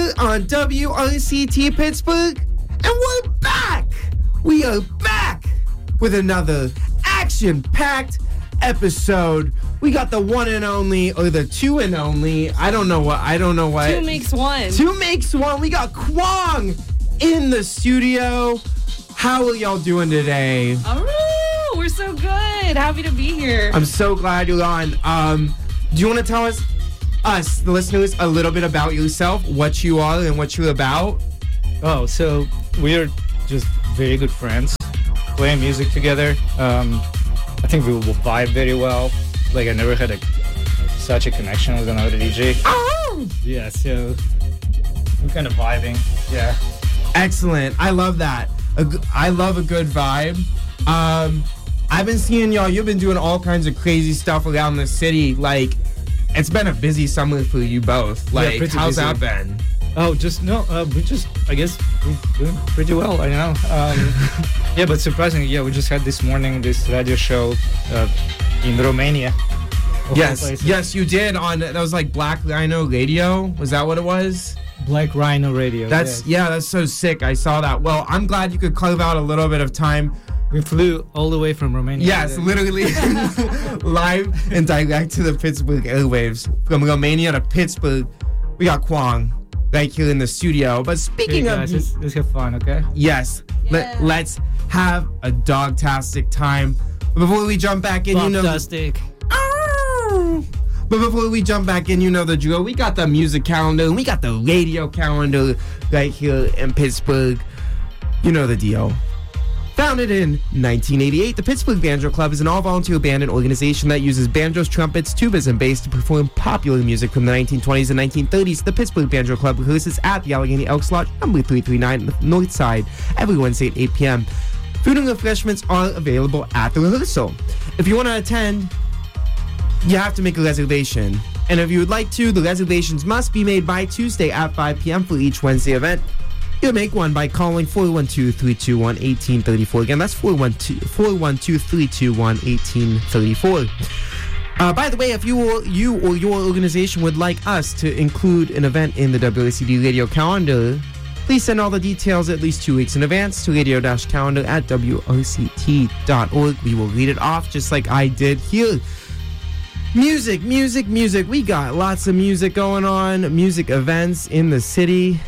here on WRCT Pittsburgh, and we're back. We are back with another action-packed episode. We got the one and only, or the two and only. I don't know what. Two makes one. Two makes one. We got Kwang in the studio. How are y'all doing today? Oh, we're so good. Happy to be here. I'm so glad you're on. Do you want to tell us, the listeners, a little bit about yourself, what you are and what you're about? Oh, so we're just very good friends, playing music together. I think we will vibe very well. Like, I never had such a connection with another DJ. Oh! Yeah, so we're kind of vibing. Yeah. Excellent. I love that. I love a good vibe. I've been seeing y'all. You've been doing all kinds of crazy stuff around the city. Like, it's been a busy summer for you both. Like, yeah, how's busy. that been? Oh, I guess we're doing pretty well, I know. Yeah, but surprisingly, we just had this morning this radio show in Romania. Yes, you did. That was like Black Rhino Radio. Was that what it was? Black Rhino Radio. That's so sick. I saw that. Well, I'm glad you could carve out a little bit of time. We flew all the way from Romania. Yes, literally live and direct to the Pittsburgh airwaves. From Romania to Pittsburgh, we got Kwang right here in the studio. But speaking of... Let's have fun, okay? Yes. Yeah. Let's have a dog-tastic time. Before we jump back in, Fantastic. But before we jump back in, you know the drill. We got the music calendar and we got the radio calendar right here in Pittsburgh. You know the deal. Founded in 1988, the Pittsburgh Banjo Club is an all-volunteer band and organization that uses banjos, trumpets, tubas, and bass to perform popular music from the 1920s and 1930s. The Pittsburgh Banjo Club rehearses at the Allegheny Elks Lodge, number 339, on the north side, every Wednesday at 8 p.m. Food and refreshments are available at the rehearsal. If you want to attend, you have to make a reservation. And if you would like to, the reservations must be made by Tuesday at 5 p.m. for each Wednesday event. You'll make one by calling 412-321-1834. Again, that's 412-321-1834. By the way, if you or your organization would like us to include an event in the WRCT radio calendar, please send all the details at least 2 weeks in advance to radio-calendar@wrct.org. We will read it off just like I did here. Music. We got lots of music going on, music events in the city.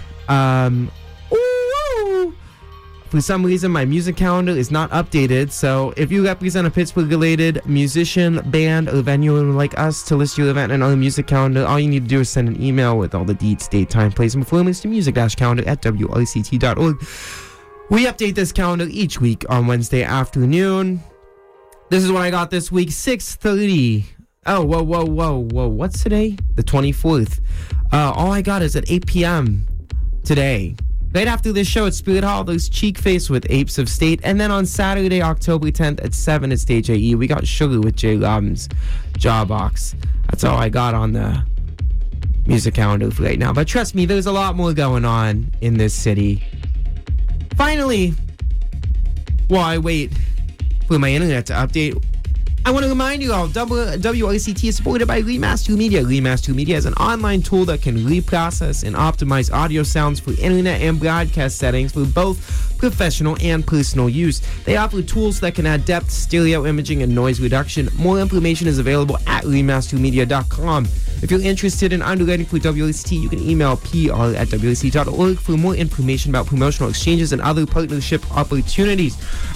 For some reason, my music calendar is not updated, so if you represent a Pittsburgh-related musician, band, or venue and would like us to list your event on our music calendar, all you need to do is send an email with all the dates, date, time, place, and performance to music-calendar@wrct.org. We update this calendar each week on Wednesday afternoon. This is what I got this week, 6:30. Oh, whoa. What's today? The 24th. All I got is at 8 p.m. today. Right after this show at Spirit Hall, there's Cheek Face with Apes of State. And then on Saturday, October 10th at 7 at Stage AE, we got Sugar with J. Robbins, Jawbox. That's all I got on the music calendar for right now. But trust me, there's a lot more going on in this city. Finally, while I wait for my internet to update, I want to remind you all, WRCT is supported by Remaster Media. Remaster Media is an online tool that can reprocess and optimize audio sounds for internet and broadcast settings for both professional and personal use. They offer tools that can add depth, stereo imaging, and noise reduction. More information is available at remastermedia.com. If you're interested in underwriting for WRCT, you can email pr@wrct.org for more information about promotional exchanges and other partnership opportunities.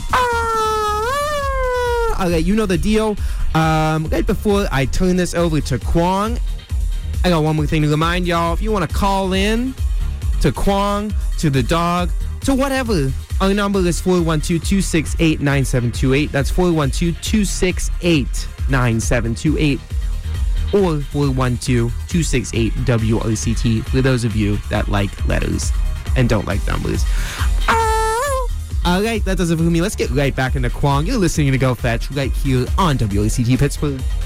Alright, you know the deal. Right before I turn this over to Kwang, I got one more thing to remind y'all. If you want to call in to Kwang, to the dog, to whatever, our number is 412-268-9728. That's 412-268-9728. Or 412-268-WRCT for those of you that like letters and don't like numbers. Alright, that does it for me. Let's get right back into Kwang. You're listening to Go Fetch right here on WRCT Pittsburgh.